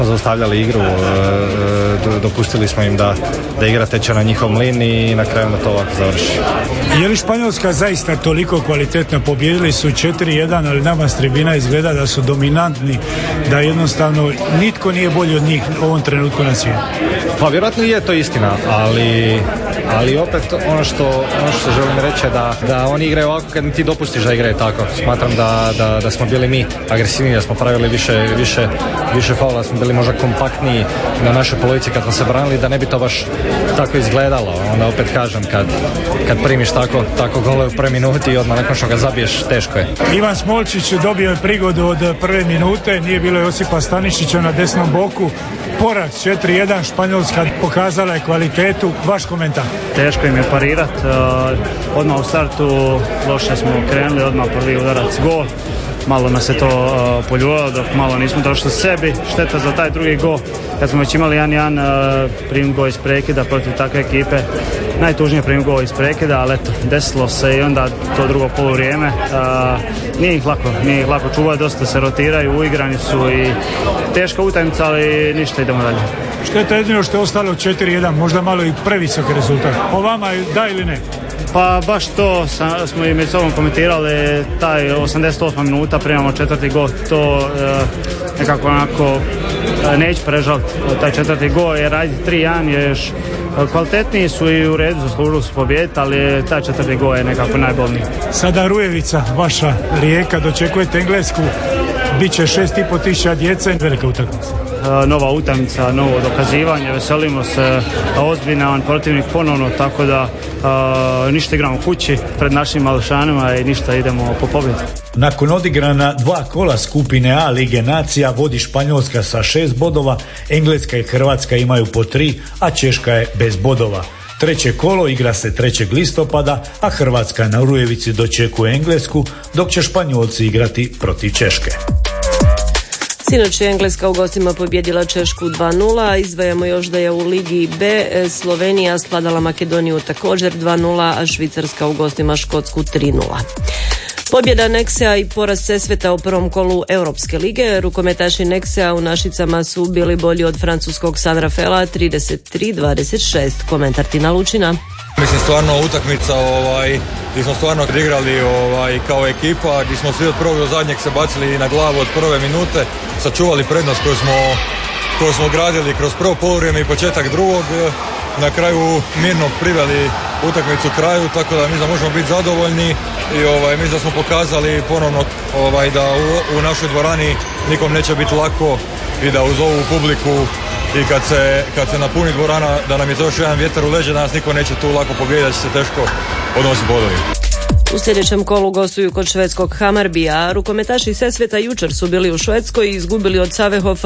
Zaustavljali igru, dopustili smo im da igra teče na njihov mlin i na kraju to ovako završi. Je li Španjolska zaista toliko kvalitetna? Pobijedili su 4-1, ali nama s tribina izgleda da su dominantni, da jednostavno nitko nije bolji od njih u ovom trenutku na svijetu. Pa vjerojatno je to istina, ali opet ono što želim reći je da oni igraju ovako kad ti dopustiš da igraju tako. Smatram da smo bili mi agresivniji, da smo pravili više faula, da smo bili možda kompaktniji na našoj polovici kad smo se branili, da ne bi to baš tako izgledalo. Onda opet kažem, kad primiš tako gole u prve minuti i odmah nakon što ga zabiješ, teško je. Ivan Smolčić dobio je prigodu od prve minute, nije bilo Josipa Stanišića na desnom boku. Poraz 4-1, Španjolska pokazala je kvalitetu. Vaš komentar? Teško im je parirati. Odmah u startu loše smo krenuli, odmah prvi udarac gol. Malo nas je to poljubilo, dok malo nismo došli sebi. Šteta za taj drugi gol. Kad smo već imali 1-1 primim gol iz prekida protiv takve ekipe. Najtužnije primim gol iz prekida, ali eto, desilo se i onda to drugo poluvrijeme. Nije ih lako čuvati, dosta se rotiraju, uigrani su i teška utakmica, ali ništa, idemo dalje. Šteta jedino što je ostalo 4-1, možda malo i previsok rezultat. Po vama da ili ne? Pa baš to smo i među sobom komentirali, taj 88 minuta primamo četvrti gol, to nekako onako neću prežaliti taj četvrti gol, jer ajde 3-1 je još kvalitetniji su i u redu, zaslužili su pobjediti, ali taj četvrti gol je nekako najbolniji. Sada Rujevica, vaša Rijeka, dočekujete Englesku, bit će 6.500 djece, velika utakmica. Nova utakmica, novo dokazivanje, veselimo se, ozbiljan protivnik ponovno, tako da ništa igramo kući pred našim mališanima i ništa, idemo po pobjedu. Nakon odigrana 2 kola skupine A Lige nacija vodi Španjolska sa 6 bodova, Engleska i Hrvatska imaju po 3, a Češka je bez bodova. Treće kolo igra se 3. listopada, a Hrvatska na Rujevici dočekuje Englesku, dok će Španjolci igrati protiv Češke. Sinoć je Engleska u gostima pobjedila Češku 2-0, izdvajamo još da je u Ligi B Slovenija skladala Makedoniju također 2-0, a Švicarska u gostima Škotsku 3-0. Pobjeda Nexea i poraz Sesveta u prvom kolu Europske lige. Rukometaši Nexea u Našicama su bili bolji od francuskog San Rafaela 33-26. Komentar Tina Lučina. Mislim stvarno utakmica gdje smo stvarno igrali kao ekipa, gdje smo svi od prvog do zadnjeg se bacili na glavu od prve minute, sačuvali prednost koju smo gradili kroz prvo poluvrijeme i početak drugog, na kraju mirno priveli utakmicu kraju, tako da mi da možemo biti zadovoljni i mi da smo pokazali ponovno da u našoj dvorani nikom neće biti lako i da uz ovu publiku i kad se napuni dvorana da nam je to još jedan vjetar u leđa, da nas niko neće tu lako pobijediti, da će se teško odnositi bodovi. U sljedećem kolu gostuju kod švedskog Hammarbija. Rukometaši Sesveta jučer su bili u Švedskoj i izgubili od Savehofa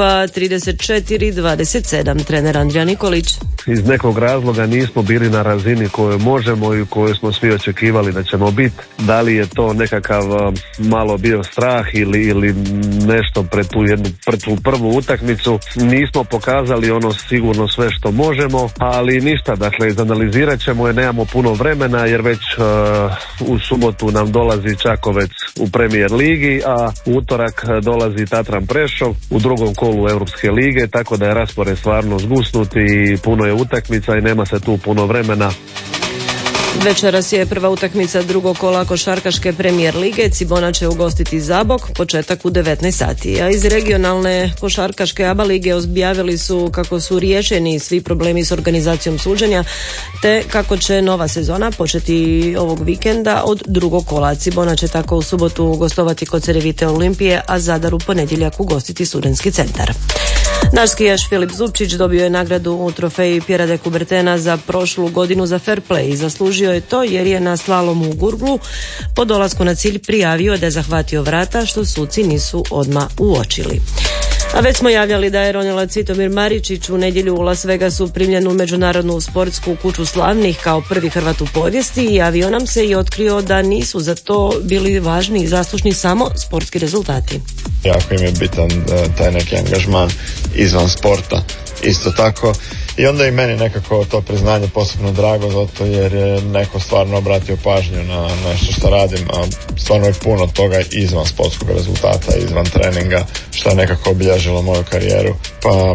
34-27. Trener Andrija Nikolić. Iz nekog razloga nismo bili na razini koju možemo i koju smo svi očekivali da ćemo biti. Da li je to nekakav malo bio strah ili nešto pred tu prvu utakmicu. Nismo pokazali ono sigurno sve što možemo, ali ništa, dakle izanalizirat ćemo jer nemamo puno vremena jer već u subotu nam dolazi Čakovec u Premier ligi, a u utorak dolazi Tatran Prešov u drugom kolu Europske lige, tako da je raspored stvarno zgusnut i puno je utakmica i nema se tu puno vremena. Večeras je prva utakmica drugog kola košarkaške Premier lige. Cibona će ugostiti Zabok, početak u 19 sati. A iz regionalne košarkaške ABA lige objavili su kako su riješeni svi problemi s organizacijom suđenja, te kako će nova sezona početi ovog vikenda od drugog kola. Cibona će tako u subotu gostovati kod Cedevite Olimpije, a Zadar u ponedjeljak ugostiti Studentski centar. Naš skijaš Filip Zupčić dobio je nagradu u trofeji Pierre de Coubertina za prošlu godinu za fair play. Zaslužio je to jer je na slalomu u Gurglu po dolasku na cilj prijavio da je zahvatio vrata, što suci nisu odmah uočili. A već smo javljali da je ronilac Citomir Maričić u nedjelju u Las Vegasu primljen u Međunarodnu sportsku kuću slavnih kao prvi Hrvat u povijesti i javio nam se i otkrio da nisu za to bili važni i zaslužni samo sportski rezultati. Jako im je bitan taj neki angažman izvan sporta isto tako. I onda i meni nekako to priznanje posebno drago zato jer je neko stvarno obratio pažnju na nešto što radim, a stvarno je puno toga izvan sportskog rezultata, izvan treninga, što je nekako obilježilo moju karijeru. Pa